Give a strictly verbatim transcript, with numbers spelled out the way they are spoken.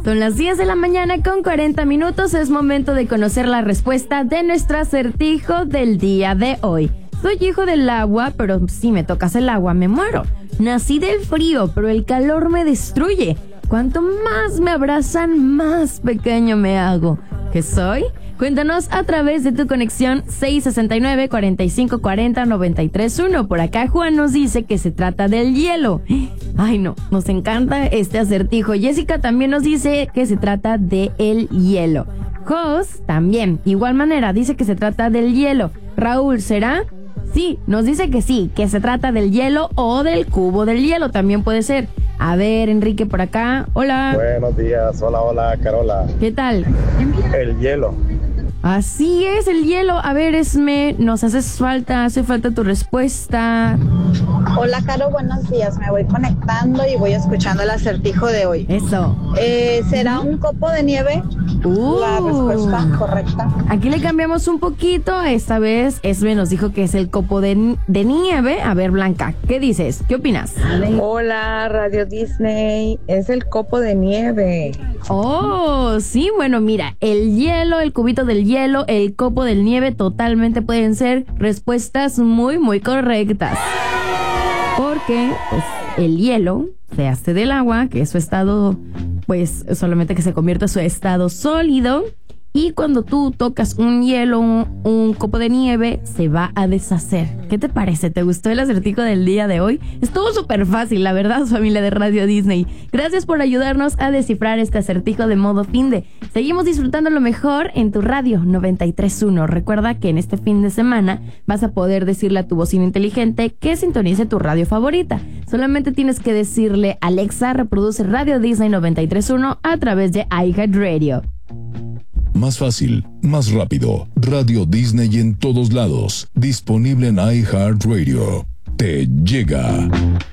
Son las diez de la mañana con cuarenta minutos. Es momento de conocer la respuesta de nuestro acertijo del día de hoy. Soy hijo del agua, pero si me tocas el agua me muero. Nací del frío, pero el calor me destruye. Cuanto más me abrazan, más pequeño me hago. ¿Qué soy? Cuéntanos a través de tu conexión seis sesenta y nueve, cuarenta y cinco cuarenta, noventa y tres uno. Por acá Juan nos dice que se trata del hielo. Ay no, nos encanta este acertijo. Jessica también nos dice que se trata del hielo. Jos también, igual manera, dice que se trata del hielo. Raúl, ¿será? Sí, nos dice que sí, que se trata del hielo o del cubo del hielo, también puede ser. A ver, Enrique por acá. Hola. Buenos días, hola, hola, Carola. ¿Qué tal? El hielo. Así es, el hielo. A ver, Esme, nos haces falta, hace falta tu respuesta. Hola, Caro, buenos días. Me voy conectando y voy escuchando el acertijo de hoy. Eso. Eh, ¿Será un copo de nieve? Uh, La respuesta correcta. Aquí le cambiamos un poquito. Esta vez Esme nos dijo que es el copo de, de nieve. A ver, Blanca, ¿qué dices? ¿Qué opinas? Hola, Radio Disney. Es el copo de nieve. Oh, sí, bueno, mira, el hielo, el cubito del hielo, el copo del nieve, totalmente pueden ser respuestas muy, muy correctas. Porque, pues, el hielo se hace del agua, que es su estado, pues, solamente que se convierte en su estado sólido. Y cuando tú tocas un hielo, un, un copo de nieve, se va a deshacer. ¿Qué te parece? ¿Te gustó el acertijo del día de hoy? Estuvo súper fácil, la verdad, familia de Radio Disney. Gracias por ayudarnos a descifrar este acertijo de modo finde. Seguimos disfrutando lo mejor en tu radio noventa y tres punto uno. Recuerda que en este fin de semana vas a poder decirle a tu bocina inteligente que sintonice tu radio favorita. Solamente tienes que decirle: Alexa, reproduce Radio Disney noventa y tres punto uno a través de iHeartRadio. Más fácil, más rápido. Radio Disney en todos lados. Disponible en iHeartRadio. Te llega.